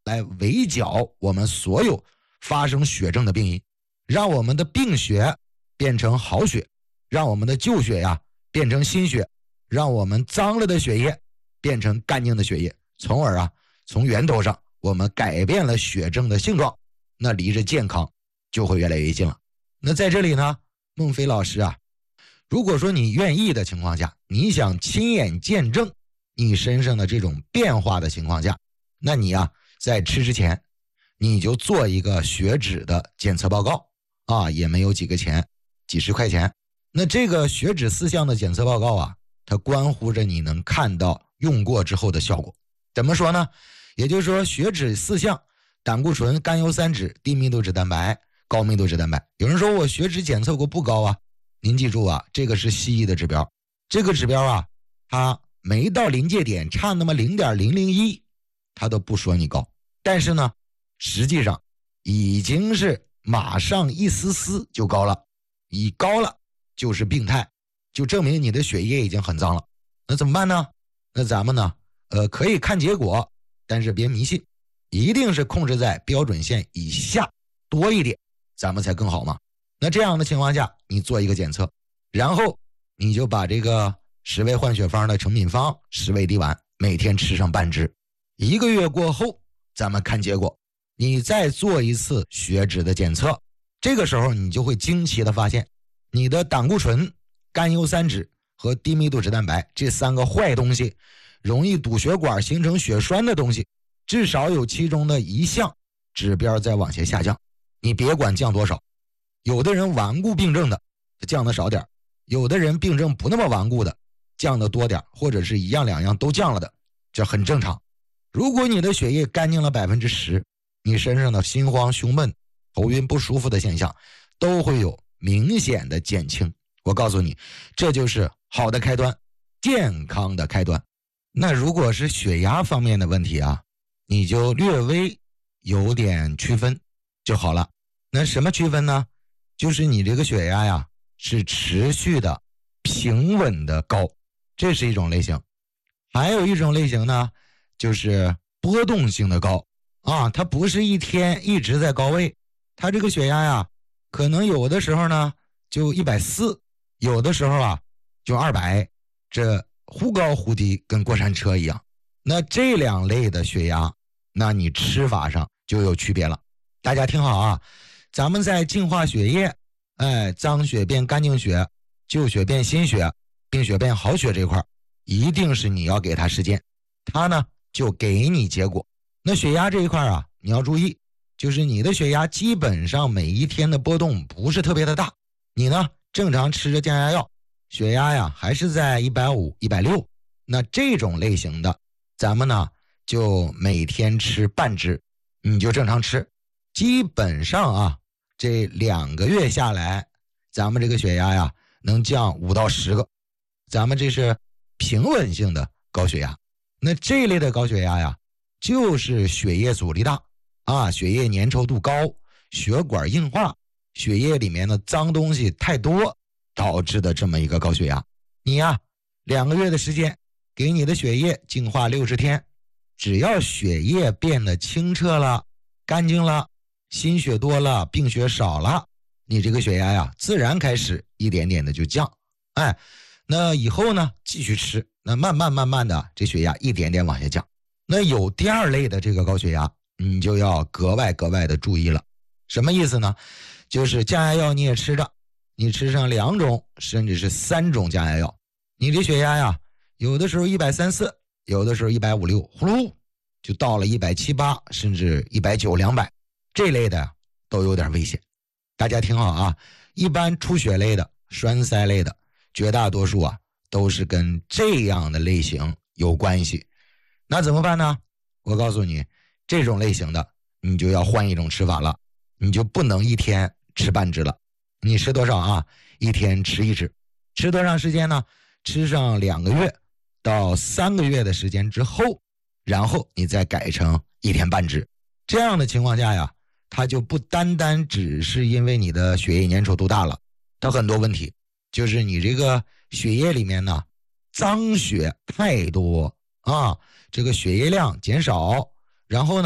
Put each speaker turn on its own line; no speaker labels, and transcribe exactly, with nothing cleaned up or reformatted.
来围剿我们所有发生血症的病因，让我们的病血变成好血，让我们的旧血呀变成新血，让我们脏了的血液变成干净的血液，从而啊从源头上我们改变了血症的性状，那离着健康就会越来越近了。那在这里呢，孟非老师啊，如果说你愿意的情况下，你想亲眼见证你身上的这种变化的情况下，那你啊在吃之前你就做一个血脂的检测报告啊，也没有几个钱，几十块钱。那这个血脂四项的检测报告啊，它关乎着你能看到用过之后的效果。怎么说呢？也就是说血脂四项，胆固醇、甘油三酯、低密度脂蛋白、高密度脂蛋白。有人说我血脂检测过不高啊，您记住啊，这个是西医的指标，这个指标啊它没到临界点，差那么 零点零零一， 它都不说你高，但是呢实际上已经是马上一丝丝就高了，一高了就是病态，就证明你的血液已经很脏了。那怎么办呢？那咱们呢呃，可以看结果，但是别迷信，一定是控制在标准线以下多一点，咱们才更好嘛。那这样的情况下，你做一个检测，然后你就把这个十味换血方的成品方十味滴丸每天吃上半支，一个月过后咱们看结果，你再做一次血脂的检测，这个时候你就会惊奇的发现，你的胆固醇、甘油三酯和低密度脂蛋白这三个坏东西，容易堵血管形成血栓的东西，至少有其中的一项指标在往下下降。你别管降多少，有的人顽固病症的降的少点，有的人病症不那么顽固的降的多点，或者是一样两样都降了的，这很正常。如果你的血液干净了 百分之十， 你身上的心慌、胸闷、头晕不舒服的现象都会有明显的减轻。我告诉你，这就是好的开端，健康的开端。那如果是血压方面的问题啊，你就略微有点区分就好了。那什么区分呢？就是你这个血压呀是持续的平稳的高，这是一种类型。还有一种类型呢，就是波动性的高啊，它不是一天一直在高位，它这个血压呀可能有的时候呢就一百四十，有的时候啊就二百，这忽高忽低，跟过山车一样。那这两类的血压，那你吃法上就有区别了。大家听好啊，咱们在净化血液，哎，脏血变干净血，旧血变新血，病血变好血这块，一定是你要给它时间，它呢就给你结果。那血压这一块啊，你要注意，就是你的血压基本上每一天的波动不是特别的大，你呢正常吃着降压药，血压呀还是在一百五、一百六，那这种类型的咱们呢就每天吃半支，你就正常吃。基本上啊这两个月下来，咱们这个血压呀能降五到十个，咱们这是平稳性的高血压。那这类的高血压呀，就是血液阻力大啊，血液粘稠度高，血管硬化，血液里面的脏东西太多导致的这么一个高血压。你呀两个月的时间给你的血液净化六十天，只要血液变得清澈了、干净了，心血多了，病血少了，你这个血压呀自然开始一点点的就降。哎，那以后呢继续吃，那慢慢慢慢的这血压一点点往下降。那有第二类的这个高血压，你就要格外格外的注意了。什么意思呢？就是降压药你也吃着，你吃上两种甚至是三种降压药，你这血压呀有的时候一百三十四，有的时候一百五十六，呼噜就到了一百七十八，甚至一百九十、两百，这类的都有点危险。大家听好啊，一般出血类的、栓塞类的，绝大多数啊都是跟这样的类型有关系。那怎么办呢？我告诉你，这种类型的你就要换一种吃法了，你就不能一天吃半支了。你吃多少啊？一天吃一支。吃多长时间呢？吃上两个月到三个月的时间之后，然后你再改成一天半支。这样的情况下呀，它就不单单只是因为你的血液粘稠度大了，它很多问题就是你这个血液里面呢脏血太多啊，这个血液量减少，然后呢